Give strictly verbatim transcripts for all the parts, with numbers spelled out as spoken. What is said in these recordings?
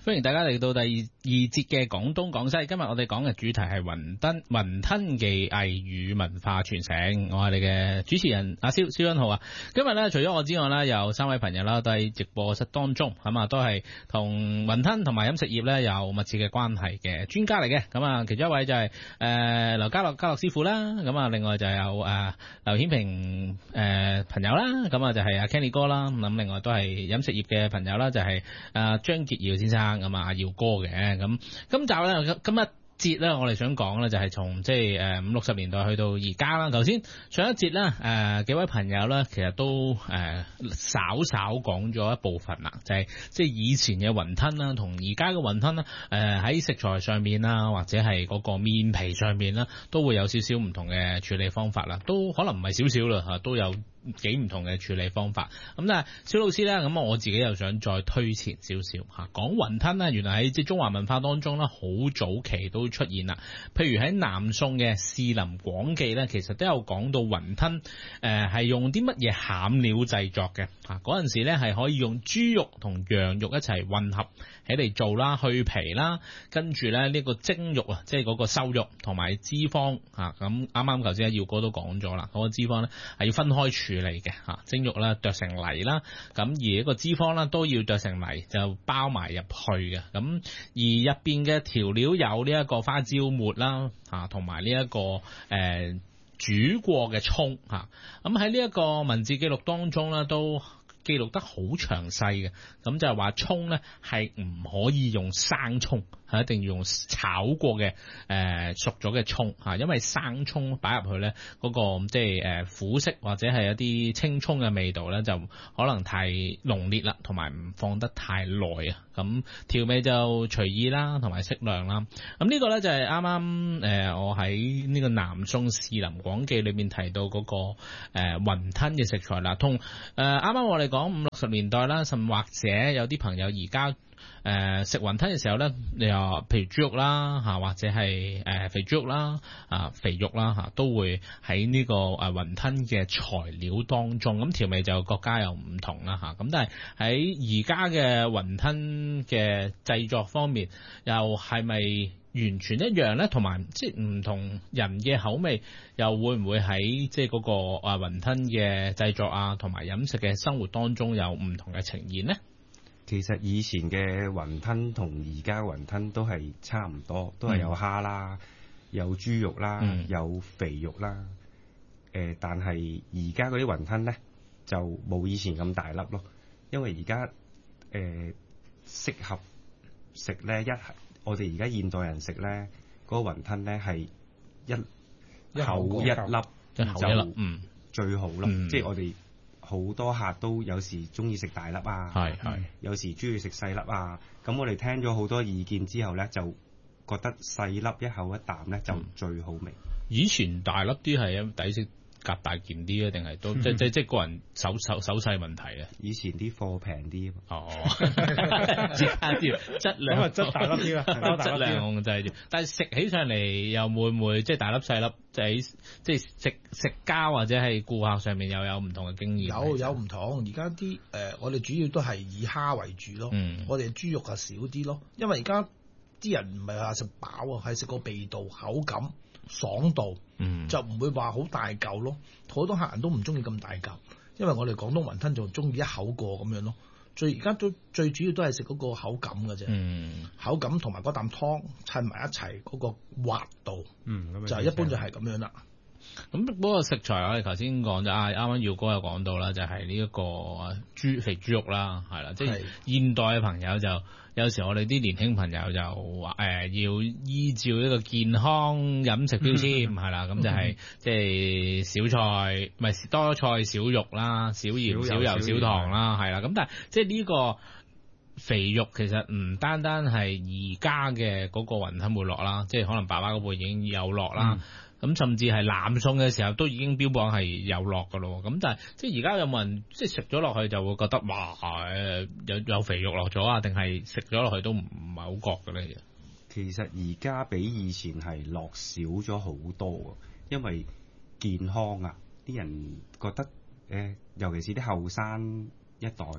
歡迎大家嚟到第二二節嘅廣東廣西。今日我哋講嘅主題係雲吞雲吞技藝與文化傳承。我係你嘅主持人阿蕭蕭恩浩啊。今日咧除咗我之外咧，有三位朋友啦，都喺直播室當中，咁啊都係同雲吞同埋飲食業咧有密切嘅關係嘅專家嚟嘅。咁啊，其中一位就係誒劉家樂家樂師傅啦。咁啊，另外就有誒劉顯平誒朋友啦。咁啊就係阿 Kenny 哥啦。咁另外都係飲食業嘅朋友啦，就係誒張傑耀先生。咁啊，阿耀哥嘅。咁今集咧，今日節咧，我哋想講咧就係從即係誒五六十年代去到而家啦。頭先上一節咧，誒、呃、幾位朋友咧，其實都誒、呃、稍稍講咗一部分啦，就係即係以前嘅雲吞啦，同而家嘅雲吞啦，誒、呃、喺食材上面啦，或者係嗰個麵皮上面啦，都會有少少唔同嘅處理方法啦，都可能唔係少少啦嚇，都有幾唔同嘅處理方法。咁但係蕭老師咧，咁我自己又想再推前少少嚇，講雲吞咧，原來喺即係中華文化當中咧，好早期都出現啦。譬如喺南宋嘅《士林廣記》咧，其實都有講到雲吞，誒、呃、係用啲乜嘢餡料製作嘅嚇。嗰陣時咧係可以用豬肉同羊肉一齊混合起嚟做啦，去皮啦，跟住咧呢個蒸肉啊，即係嗰個瘦肉同埋脂肪嚇。咁啱啱頭先阿耀哥都講咗啦，嗰、那個脂肪咧係要分開處嚟嘅嚇，蒸肉啦剁成泥啦，咁而一個脂肪啦都要剁成泥就包埋入去嘅。咁而入邊嘅調料有呢一個花椒末啦嚇，同埋呢一個誒、呃、煮過嘅葱嚇。咁喺呢一個文字記錄當中咧都記錄得好詳細嘅，咁就係話葱咧係唔可以用生葱，係一定要用炒過嘅誒、呃、熟咗嘅葱嚇，因為生葱擺入去咧嗰、那個即係誒苦色或者係一啲青葱嘅味道咧就可能太濃烈啦，同埋唔放得太耐啊。咁調味就隨意啦，同埋適量啦。咁呢個咧就係啱啱誒我喺呢個南宋士林廣記裏面提到嗰、那個誒、呃、雲吞嘅食材啦，同誒啱啱我哋講五六十年代啦，甚或者有啲朋友而家誒食雲吞嘅時候咧，你話譬如豬肉啦嚇，或者係誒、呃、肥豬肉啦啊肥肉啦嚇，都會喺呢個誒雲吞嘅材料當中。咁調味就各家有唔同啦嚇。咁但係喺而家嘅雲吞嘅製作方面，又係咪完全一樣咧？同埋即係唔同人嘅口味，又會唔會喺即係嗰個啊雲吞嘅製作啊，同埋飲食嘅生活當中有唔同嘅呈現咧？ 其實以前嘅雲吞同而家雲吞都係差唔多，都係有蝦啦、嗯、有豬肉啦、嗯、有肥肉啦。誒、呃，但係而家嗰啲雲吞咧就冇以前咁大粒咯，因為而家誒適合食咧一我哋而家現代人食咧嗰個雲吞咧係一口一粒就嗯最好咯，嗯、即係我哋。好多客都有時中意食大粒啊，係係，有時中意食細粒啊。咁我哋聽咗好多意見之後咧，就覺得細粒一口一啖咧就最好味。 以前大粒啲係抵食夾大件啲啊，定係都即即即個人手手手勢問題啊？ 以前啲貨平啲， 哦，質量質量咁啊質大粒啲啦， 質量控制住。但係食起上嚟又會唔會即係大粒細粒？就喺即係食食家或者係顧客上面又有唔同嘅經驗。 有有唔同，而家啲誒我哋主要都係以蝦為主咯。嗯，我哋豬肉係少啲咯，因為而家啲人唔係話食飽啊，係食個味道、口感、爽度，嗯，就唔會話好大嚿咯。好多客人都唔中意咁大嚿，因為我哋廣東雲吞就中意一口過咁樣咯。最而家都最主要都係食嗰個口感嘅啫，嗯，口感同埋嗰啖湯襯埋一齊嗰個滑度，嗯，就一般就係咁樣啦。 咁嗰個食材我哋頭先講咗啊，啱啱耀哥有講到啦，就係呢一個豬肥豬肉啦，係啦，即係現代嘅朋友就有時我哋啲年輕朋友就話誒、呃、要依照呢個健康飲食標籤係啦，咁、嗯、就係即係少菜唔係多菜少肉啦，少鹽少油少糖啦，係啦，咁但係即係呢個肥肉其實唔單單係而家嘅嗰個雲吞會落啦，即係可能爸爸嗰輩已經有落啦。嗯咁甚至係南宋嘅時候都已經標榜係有落噶咯，咁但係即係而家有冇人即係食咗落去就會覺得哇誒有有肥肉落咗啊？定係食咗落去都唔唔係好覺嘅咧？ 其實而家比以前係落少咗好多，因為健康啊，啲人覺得誒、呃，尤其是啲後生一代，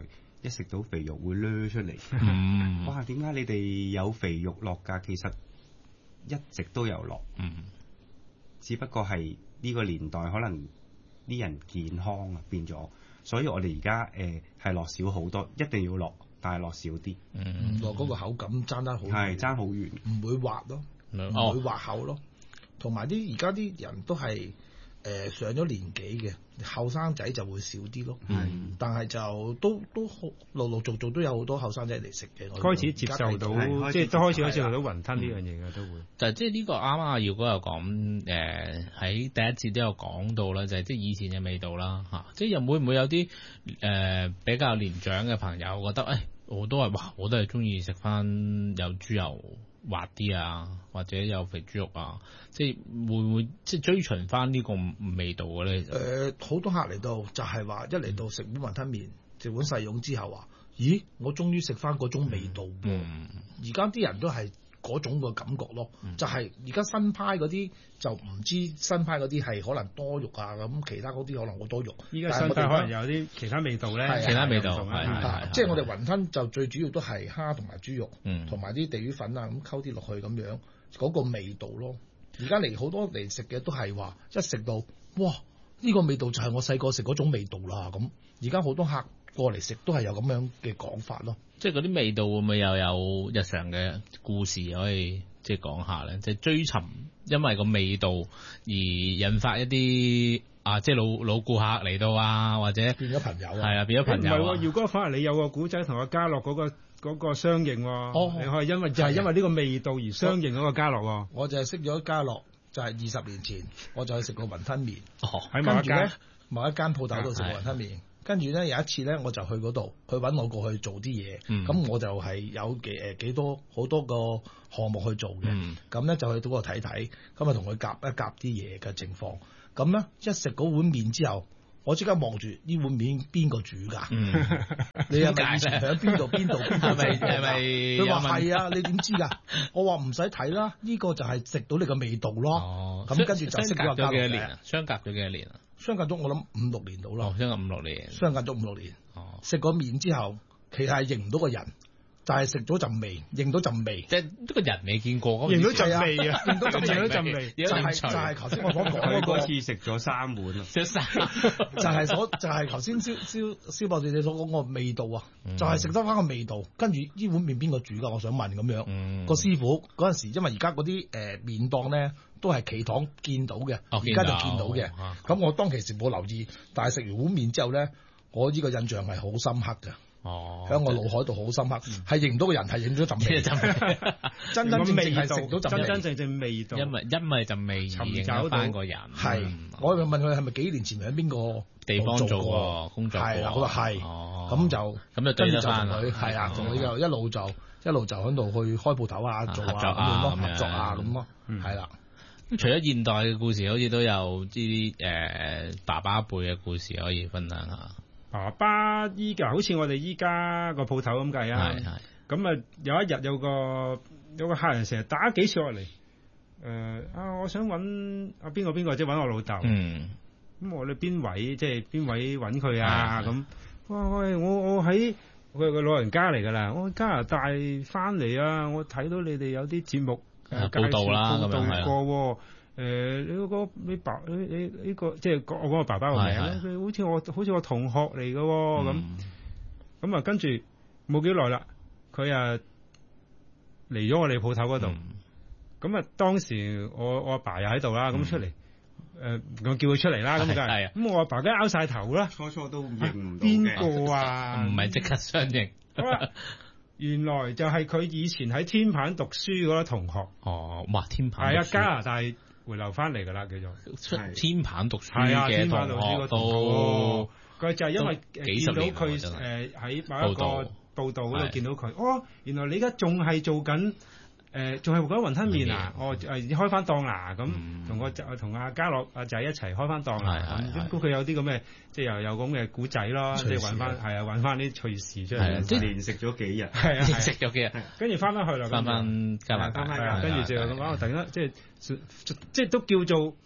一食到肥肉會掠出嚟。 嗯、 哇！點解你哋有肥肉落㗎？其實一直都有落， 嗯， 只不過係呢個年代可能啲人健康啊變咗，所以我哋而家誒係落少好多，一定要落，但係落少啲。 嗯， 落嗰個口感爭得好， 係爭好遠， 唔會滑咯，唔、哦、會滑口咯。同埋啲而家啲人都係誒、呃、上咗年紀嘅後生仔就會少啲咯。 嗯， 但係就都都好陸陸續續都有好多後生仔嚟食嘅， 開始接受到，即係都開始接受到雲吞呢樣嘢嘅都會。 就即係呢個啱啱阿耀哥又講誒喺第一節都有講到啦，就係即係以前嘅味道啦嚇。即係又會唔會有啲誒、呃、比較年長嘅朋友覺得誒、哎、我都係哇我都係中意食翻有豬油滑啲啊，或者有肥豬肉啊，即係會唔會即係追尋翻呢個味道嘅咧？誒、 呃，好多客嚟到就係話一嚟到食碗雲吞麵，食碗細蓉之後話，咦，我終於食翻嗰種味道喎！而家啲人都係嗰種個感覺咯，嗯、就係而家新派嗰啲就唔知新派嗰啲係可能多肉啊，咁其他嗰啲可能好多肉。 依家新派可能有啲其他味道咧， 其他味道係即係我哋雲吞就最主要都係蝦同埋豬肉，同埋啲地魚粉啊咁溝啲落去咁樣，嗰、嗰個味道咯。而家嚟好多嚟食嘅都係話一食到，哇！呢、呢個味道就係我細個食嗰種味道啦咁。而家好多客過嚟食都係有咁樣嘅講法咯。 即係嗰啲味道會唔會又有日常嘅故事可以即係講下咧？即係追尋因為個味道而引發一啲啊，即係老老顧客嚟到啊，或者變咗朋友啊， 係啊，變咗朋友啊。 唔係喎，耀哥反而你有個古仔同阿家樂嗰個嗰個相應喎。 哦， 你可以因為就係因為呢個味道而相應嗰個家樂喎。 我就係識咗家樂，就係二十年前我就去食過雲吞麵。 哦， 喺某一間某一間鋪頭度食過雲吞麵。跟住咧有一次咧，我就去嗰度，去揾我過去做啲嘢。咁、嗯、我就係有幾誒幾多好多個項目去做嘅。咁咧、嗯、就去到嗰度睇睇，咁啊同佢夾一夾啲嘢嘅情況。咁咧一食嗰碗麵之後，我即刻望住呢碗麵邊個煮㗎？嗯、你係咪以前喺邊度邊度邊度係咪係咪？ 佢話係啊，你點知㗎？我話唔使睇啦，呢、呢個就係食到你嘅味道咯。咁、哦、跟住就識咗咗幾多年啊？相隔咗幾多年啊？ 相隔咗我諗五六年到啦， 哦，相隔五六年， 相隔咗五六年。 哦， 食過麵之後，其實係認唔到個人，就係食咗陣味，認到陣味， 即係呢個人未見過， 認到陣味啊，認到認到陣味， 就係就係頭先我講講嗰次食咗三碗啊， 食三， 就係所就係頭先蕭蕭蕭博士你所講個味道啊，就係食得翻個味道，跟住呢碗麵邊個煮㗎？我想問咁樣，個師傅嗰陣時，因為而家嗰啲誒麵檔咧。都係企堂見到嘅，而家就見到嘅。咁我當其時冇留意，但係食完碗麵之後咧，我呢個印象係好深刻嘅。 哦， 喺我腦海度好深刻，係認到個人係認咗陣味，真真正正係食到陣味， 真真正正味道。 因為因為陣味而認到翻個人。 係，我問佢係咪幾年前喺邊個地方做過工作過？ 係啦，佢話係。咁就咁就對得翻佢係啊，同佢就一路就一路就喺度去開鋪頭啊，做啊咁樣咯，合作啊咁咯，係啦。 咁除咗現代嘅故事，好似都有啲誒爸爸輩嘅故事可以分享下。 爸爸依家好似我哋依家個鋪頭咁計啊，咁啊有一日有個有個客人成日打幾次落嚟，誒、呃、啊我想揾啊邊個邊個即係揾我老豆。嗯，咁我哋邊位即係邊位揾佢啊？咁哇喂，我我喺佢個老人家嚟㗎啦，我加拿大翻嚟啊，我睇到你哋有啲節目。 誒報道啦，咁樣係過誒你嗰個你爸你你呢個即係我講個爸爸個名咧，佢好似我好似我同學嚟嘅咁，咁啊跟住冇幾耐啦，佢啊嚟咗我哋鋪頭嗰度，咁啊當時我我阿爸又喺度啦，咁出嚟誒我叫佢出嚟啦，咁梗係，咁我阿爸梗係拗晒頭啦， 初初都認唔到邊個啊， 唔係即刻相認。 原來就係佢以前喺天棚讀書嗰個同學。 哦，哇！天棚係啊，加拿大回流翻嚟㗎啦，叫做出天棚讀書嘅嘅同學都， 佢就係因為見到佢誒喺某一個報道嗰度見到佢，哦，原來你而家仲係做緊。誒仲係嗰雲吞麵啊！我誒開翻檔啊！咁同我同阿家樂阿仔一齊開翻檔啊！咁咁佢有啲咁嘅，即係又有咁嘅古仔咯，即係揾翻係啊揾翻啲趣事出嚟。 即係連食咗幾日， 係啊， 連食咗幾日， 跟住翻翻去啦， 翻翻加拿大， 跟住就咁啊！突然間即係即係都叫做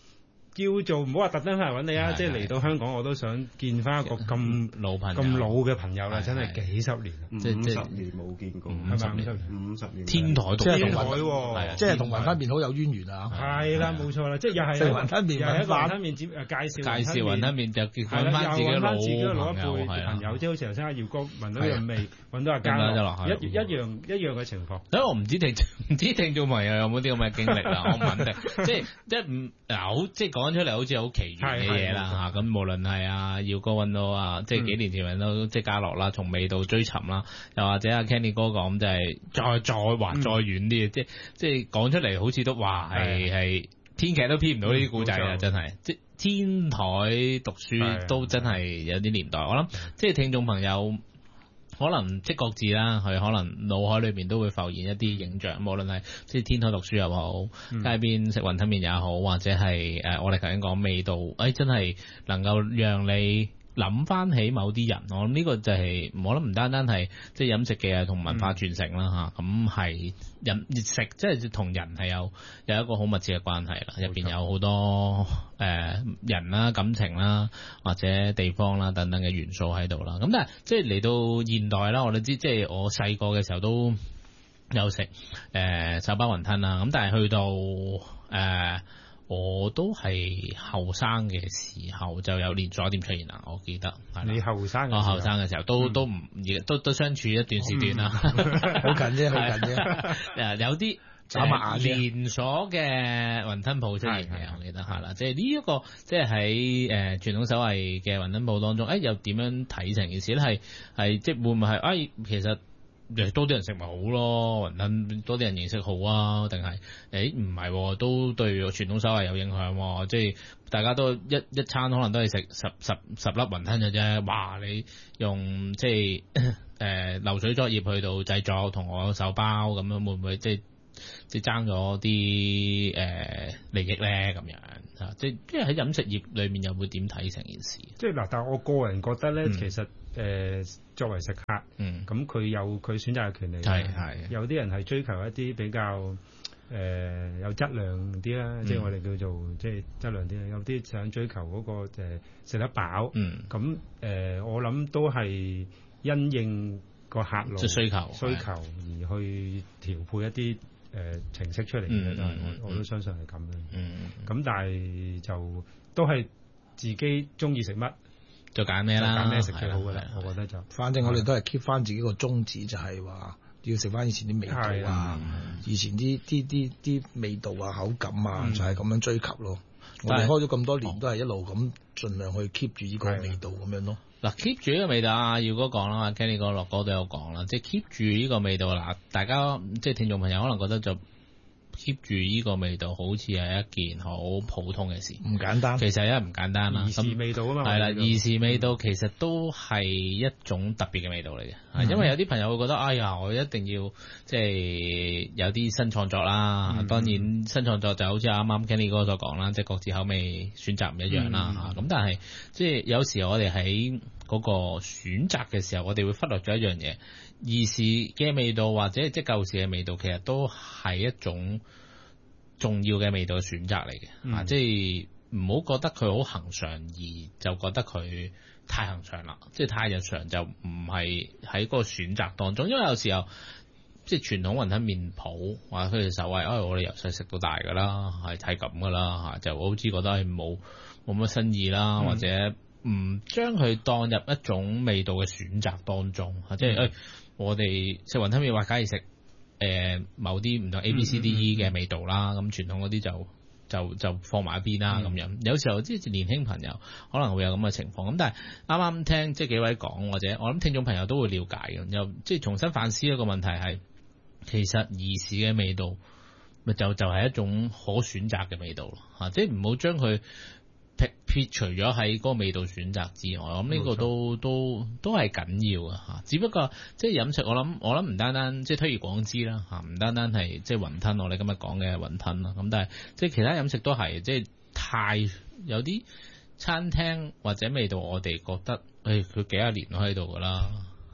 叫做唔好話特登翻嚟揾你啊，即係嚟到香港我都想見翻一個咁老朋友咁老嘅朋友啦，真係幾十年， 五十年冇見過， 係咪五十年？ 五十年天台即係同雲， 即係同雲吞麵好有淵源啊！ 係啦，冇錯啦，即係又係雲吞麵， 又係雲吞麵介紹介紹雲吞麵就揾翻自己老自己老一輩朋朋友，即係好似頭先阿耀哥聞到樣味，揾到阿嘉樂，一一樣一樣嘅情況。 所以我唔知聽唔知聽眾朋友有冇啲咁嘅經歷啦，我唔肯定，即係即係唔嗱好，即係講出嚟好似好奇緣嘅嘢啦嚇。咁無論係阿耀哥揾到啊，即係幾年前揾到即係嘉樂啦，從味道追尋啦，又或者阿 Kenny 哥講就係再再話再遠啲嘅，即係即係講出嚟好似都話係係編劇都編唔到呢啲故仔啊！真係即係天台讀書都真係有啲年代，我諗即係聽眾朋友。可能即各自啦，佢可能腦海裏邊都會浮現一啲影像，無論係即係天台讀書又好，嗯、街邊食雲吞麵也好，或者係誒、呃、我哋頭先講味道，誒、哎、真係能夠讓你諗翻起某啲人，我諗呢個就係、是、我諗唔單單係即係飲食嘅同文化傳承啦嚇，咁係飲食即係同人係有有一個好密切嘅關係啦，入邊有好多誒、呃、人啦、感情啦或者地方啦等等嘅元素喺度啦。咁但係即係嚟到現代啦，我哋知即係我細個嘅時候都有食誒手包雲吞啦，咁但係去到誒。呃我都係後生嘅時候就有連鎖店出現啦，我記得。 你後生嘅時候， 我後生嘅時候都、嗯、都唔都都相處一段時段啦，好、 嗯、近啫，好近啫。 誒有啲眨下眼連鎖嘅雲吞鋪出現嘅，我記得係啦，即係呢一個即係喺誒傳統手藝嘅雲吞鋪當中，誒、哎、又點樣睇成件事咧？係係即係會唔會係？誒、哎、其實。多啲人食咪好咯，雲吞多啲人認識好啊，定係誒唔係都對傳統手藝有影響，即係大家都一一餐可能都係食十十十粒雲吞嘅啫。哇！你用即係誒、呃、流水作業去到製作，同我手包咁樣會唔會即係即係爭咗啲誒利益咧？咁樣啊，即係即係喺飲食業裏面又會點睇成件事？即係嗱，但係我個人覺得咧，嗯、其實誒。呃作為食客， 嗯， 咁佢有佢選擇嘅權利， 係係。 有啲人係追求一啲比較誒、呃、有質量啲啦，即係、嗯、我哋叫做即係質量啲啦。有啲想追求嗰個誒食得飽， 嗯， 咁誒、呃、我諗都係因應個客路需求需求而去調配一啲誒、呃、程式出嚟嘅，都係我我都相信係咁樣。 嗯， 咁但係就都係自己中意食乜。 就揀咩啦？ 揀咩食最好嘅咧？我覺得就， 反正我哋都係 keep 翻自己個宗旨，就係話要食翻以前啲味道啊，以前啲啲啲啲味道啊、口感啊，嗯、就係咁樣追求咯。我哋開咗咁多年，都係一路咁盡量去 keep 住呢個味道咁樣咯。 嗱 keep 住呢個味道啊，耀哥講啦，Kenny 哥、樂哥都有講啦，即係 keep 住呢個味道啦。大家即係聽眾朋友可能覺得就。keep 住呢個味道好似係一件好普通嘅事， 唔簡單。 其實因為唔簡單啦， 兒時味道啊嘛， 係啦，兒時味道其實都係一種特別嘅味道嚟嘅。嗯、因為有啲朋友會覺得，哎呀，我一定要即係有啲新創作啦。嗯、當然新創作就好似啱啱 Kenny 哥所講啦，即係各自口味選擇唔一樣啦嚇。咁、嗯、但係即係有時我哋喺嗰個選擇嘅時候，我哋會忽略咗一樣嘢。兒時嘅味道或者即係舊時嘅味道，其實都係一種重要嘅味道嘅選擇嚟嘅，嗯、啊，即係唔好覺得佢好恆常，而就覺得佢太恆常啦，即係太日常就唔係喺嗰個選擇當中。因為有時候即係傳統雲吞麵鋪或者佢哋手藝，哎，我哋由細食到大㗎啦，係睇咁㗎啦，嚇就好似覺得係冇冇乜新意啦，嗯、或者唔將佢當入一種味道嘅選擇當中，嗯、即係誒。哎我哋食雲吞麵話，假如食誒某啲唔同 A、B、C、D、E 嘅味道啦，咁、嗯嗯嗯、傳統嗰啲就就就放埋一邊啦咁、嗯、樣。有時候即係年輕朋友可能會有咁嘅情況。咁但係啱啱聽即係幾位講，或者我諗聽眾朋友都會了解嘅。又即係重新反思一個問題係，其實兒時嘅味道咪就就係、是、一種可選擇嘅味道咯嚇，即係唔好將佢撇除咗喺嗰個味道選擇之外，我諗呢個都都都係緊要嘅嚇。只不過即係飲食，我諗我諗唔單單即係推而廣之啦嚇，唔單單係即係雲吞，我哋今日講嘅雲吞啦。咁但係即係其他飲食都係即係太有啲餐廳或者味道，我哋覺得誒佢幾廿年都喺度㗎啦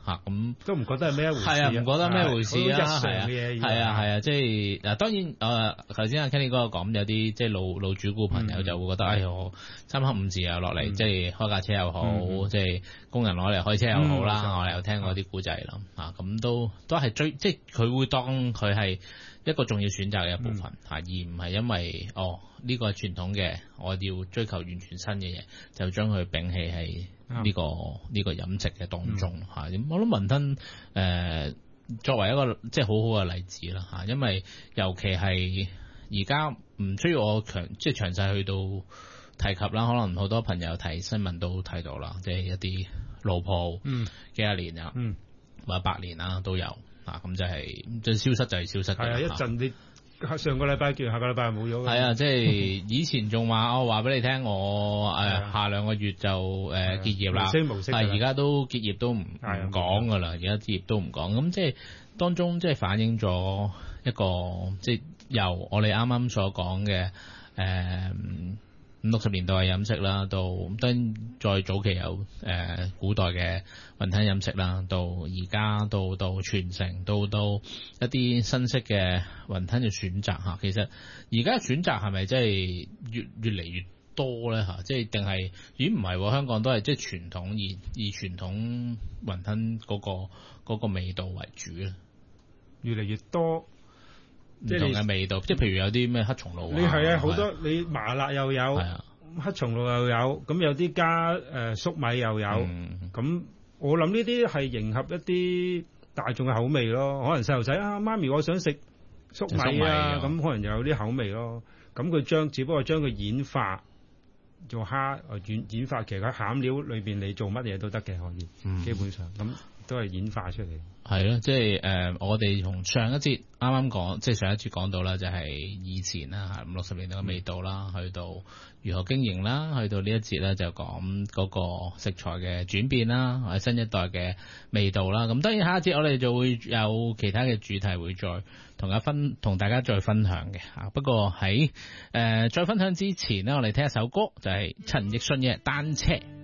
嚇，咁都唔覺得係咩一回事。 係啊，唔覺得咩回事啊，係啊，係啊，係啊，即係嗱，當然誒，頭先阿 Kenny 哥講有啲即係老老主顧朋友就會覺得，哎呦，三黑五字又落嚟，即係開架車又好，即係工人攞嚟開車又好啦，我哋有聽過啲古仔啦，嚇，咁都都係追，即係佢會當佢係一個重要選擇嘅一部分嚇，而唔係因為哦呢個係傳統嘅，我要追求完全新嘅嘢，就將佢摒棄係呢個呢個飲食嘅當中嚇。我諗雲吞誒作為一個即係好好嘅例子啦嚇，因為尤其係而家唔需要我強即係詳細去到提及啦，可能好多朋友睇新聞都睇到啦，即係一啲老鋪幾廿年啊， 嗯、 或者百年啦都有啊，咁就係即係消失就係消失嘅。 係啊，一陣你。上個禮拜叫，下個禮拜冇咗。係啊，即係以前仲話我話俾你聽，我誒下兩個月就誒結業啦。係而家都結業都唔唔講噶啦，而家結業都唔講。咁即係當中即係反映咗一個即係由我哋啱啱所講嘅誒五六十年代嘅飲食啦，到跟再早期有誒、呃、古代嘅雲吞飲食啦，到而家到到傳承，到到一啲新式嘅雲吞嘅選擇嚇。其實而家選擇係咪真係越越嚟越多咧嚇？即係定係咦唔係喎？香港都係即係傳統以以傳統雲吞嗰、嗰個嗰個味道為主咧， 越嚟越多。 唔同嘅味道，即係譬如有啲咩黑松露， 你係啊好多你麻辣又有，啊、黑松露又有，咁有啲加誒、呃、粟米又有，咁、嗯、我諗呢啲係迎合一啲大眾嘅口味咯。可能細路仔啊，媽咪我想食粟米啊，咁可能又有啲口味咯。咁佢將只不過將佢演化做蝦，演演化其實喺餡料裏邊你做乜嘢都得嘅，可以，嗯、基本上咁都係演化出嚟。係咯，即係誒、呃，我哋從上一節啱啱講，即係上一節講到啦，就係以前啦，五六十年代嘅味道啦，嗯、去到如何經營啦，去到呢一節咧就講嗰個食材嘅轉變啦，或者新一代嘅味道啦。咁當然下一節我哋就會有其他嘅主題會再同一分同大家再分享嘅嚇。不過喺誒、呃、再分享之前呢，我哋聽一首歌，就係陳奕迅嘅《單車》。